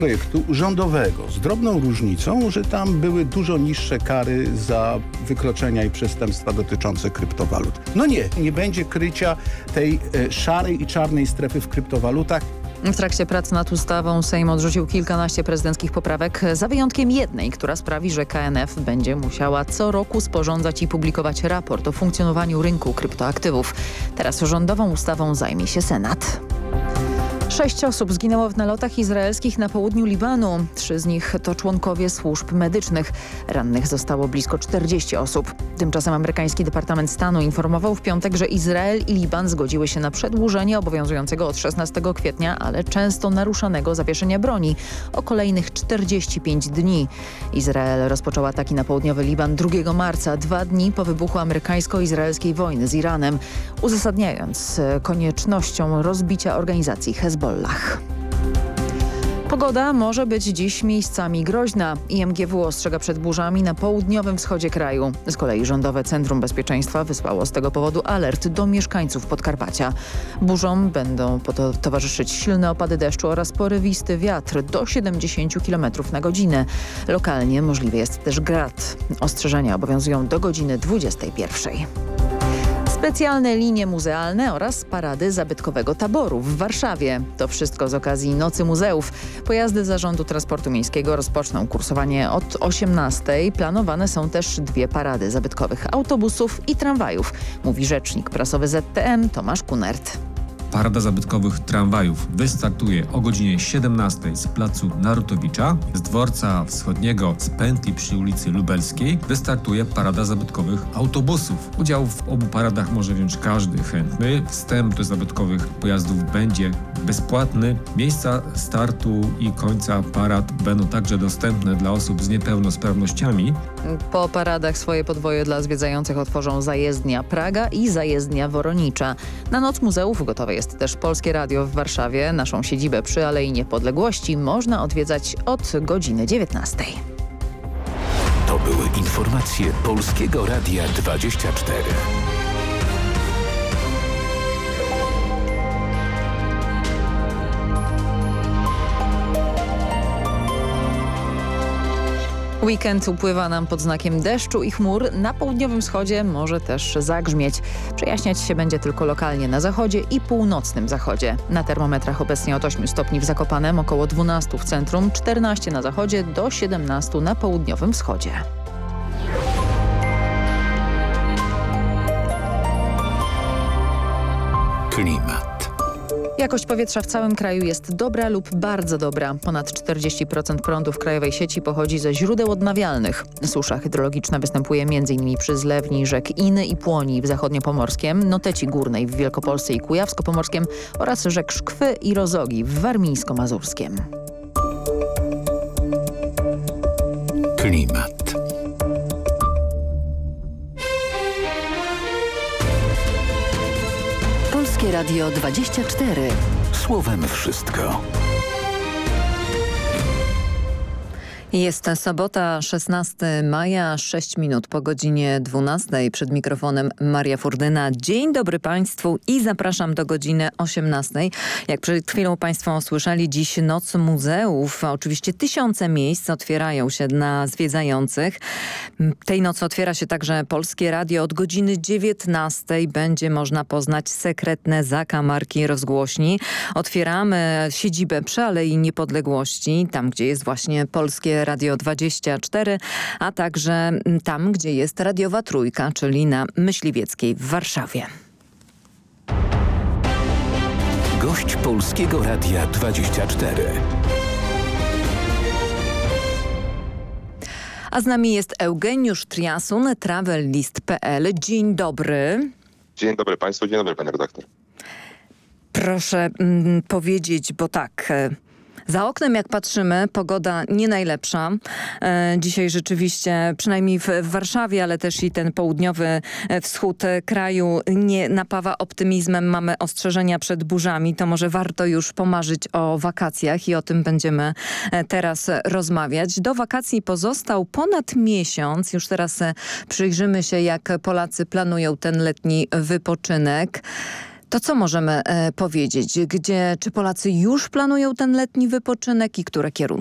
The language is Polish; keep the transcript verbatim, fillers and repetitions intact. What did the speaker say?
projektu rządowego z drobną różnicą, że tam były dużo niższe kary za wykroczenia i przestępstwa dotyczące kryptowalut. No nie, nie będzie krycia tej e, szarej i czarnej strefy w kryptowalutach. W trakcie prac nad ustawą Sejm odrzucił kilkanaście prezydenckich poprawek, za wyjątkiem jednej, która sprawi, że K N F będzie musiała co roku sporządzać i publikować raport o funkcjonowaniu rynku kryptoaktywów. Teraz rządową ustawą zajmie się Senat. Sześć osób zginęło w nalotach izraelskich na południu Libanu. Trzy z nich to członkowie służb medycznych. Rannych zostało blisko czterdzieści osób. Tymczasem amerykański Departament Stanu informował w piątek, że Izrael i Liban zgodziły się na przedłużenie obowiązującego od szesnastego kwietnia, ale często naruszanego zawieszenia broni o kolejnych czterdzieści pięć dni. Izrael rozpoczął ataki na południowy Liban drugiego marca, dwa dni po wybuchu amerykańsko-izraelskiej wojny z Iranem, uzasadniając koniecznością rozbicia organizacji Hezbollah. Pogoda może być dziś miejscami groźna. I M G W ostrzega przed burzami na południowym wschodzie kraju. Z kolei Rządowe Centrum Bezpieczeństwa wysłało z tego powodu alert do mieszkańców Podkarpacia. Burzom będą towarzyszyć silne opady deszczu oraz porywisty wiatr do siedemdziesiąt kilometrów na godzinę. Lokalnie możliwy jest też grad. Ostrzeżenia obowiązują do godziny dwudziestej pierwszej. Specjalne linie muzealne oraz parady zabytkowego taboru w Warszawie. To wszystko z okazji Nocy Muzeów. Pojazdy Zarządu Transportu Miejskiego rozpoczną kursowanie od osiemnastej. Planowane są też dwie parady zabytkowych autobusów i tramwajów, mówi rzecznik prasowy Z T M Tomasz Kunert. Parada zabytkowych tramwajów wystartuje o godzinie siedemnastej z placu Narutowicza. Z dworca wschodniego z pętli przy ulicy Lubelskiej wystartuje parada zabytkowych autobusów. Udział w obu paradach może wziąć każdy chętny. Wstęp do zabytkowych pojazdów będzie bezpłatny. Miejsca startu i końca parad będą także dostępne dla osób z niepełnosprawnościami. Po paradach swoje podwoje dla zwiedzających otworzą zajezdnia Praga i zajezdnia Woronicza. Na Noc Muzeów gotowe jest też Polskie Radio w Warszawie. Naszą siedzibę przy Alei Niepodległości można odwiedzać od godziny dziewiętnastej. To były informacje Polskiego Radia dwadzieścia cztery. Weekend upływa nam pod znakiem deszczu i chmur. Na południowym wschodzie może też zagrzmieć. Przejaśniać się będzie tylko lokalnie na zachodzie i północnym zachodzie. Na termometrach obecnie od ośmiu stopni w Zakopanem, około dwunastu w centrum, czternaście na zachodzie, do siedemnastu na południowym wschodzie. Klimat. Jakość powietrza w całym kraju jest dobra lub bardzo dobra. Ponad czterdzieści procent prądu w krajowej sieci pochodzi ze źródeł odnawialnych. Susza hydrologiczna występuje m.in. przy zlewni rzek Iny i Płoni w zachodniopomorskiem, Noteci Górnej w Wielkopolsce i Kujawsko-Pomorskiem oraz rzek Szkwy i Rozogi w Warmińsko-Mazurskiem. Klimat. Polskie Radio dwadzieścia cztery. Słowem wszystko. Jest sobota, szesnastego maja, sześć minut po godzinie dwunastej. Przed mikrofonem Maria Furdyna. Dzień dobry Państwu i zapraszam do godziny osiemnastej. Jak przed chwilą Państwo słyszeli, dziś Noc Muzeów. Oczywiście tysiące miejsc otwierają się dla zwiedzających. Tej nocy otwiera się także Polskie Radio. Od godziny dziewiętnastej będzie można poznać sekretne zakamarki rozgłośni. Otwieramy siedzibę przy Alei Niepodległości, tam gdzie jest właśnie Polskie Radio dwadzieścia cztery, a także tam, gdzie jest radiowa trójka, czyli na Myśliwieckiej w Warszawie. Gość Polskiego Radia dwadzieścia cztery. A z nami jest Eugeniusz Triasun, travelist kropka p l. Dzień dobry. Dzień dobry Państwu, dzień dobry Pani redaktor. Proszę mm, powiedzieć, bo tak... Za oknem jak patrzymy, pogoda nie najlepsza. E, dzisiaj rzeczywiście, przynajmniej w, w Warszawie, ale też i ten południowy wschód kraju nie napawa optymizmem. Mamy ostrzeżenia przed burzami. To może warto już pomarzyć o wakacjach i o tym będziemy teraz rozmawiać. Do wakacji pozostał ponad miesiąc. Już teraz przyjrzymy się, jak Polacy planują ten letni wypoczynek. To co możemy e, powiedzieć? Gdzie, czy Polacy już planują ten letni wypoczynek i które kierunki?